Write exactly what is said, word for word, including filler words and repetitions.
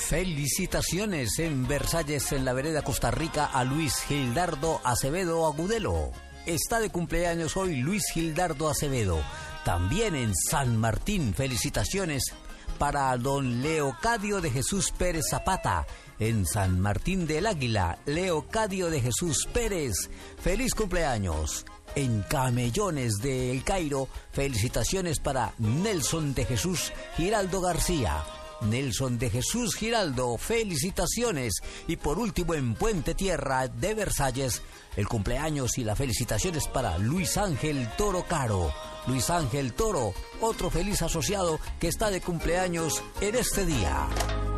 Felicitaciones en Versalles, en la vereda Costa Rica, a Luis Gildardo Acevedo Agudelo. Está de cumpleaños hoy Luis Gildardo Acevedo. También en San Martín, felicitaciones para don Leocadio de Jesús Pérez Zapata. En San Martín del Águila, Leocadio de Jesús Pérez, feliz cumpleaños. En Camellones de El Cairo, felicitaciones para Nelson de Jesús Giraldo García. Nelson de Jesús Giraldo, felicitaciones. Y por último, en Puente Tierra de Versalles, el cumpleaños y las felicitaciones para Luis Ángel Toro Caro. Luis Ángel Toro, otro feliz asociado que está de cumpleaños en este día.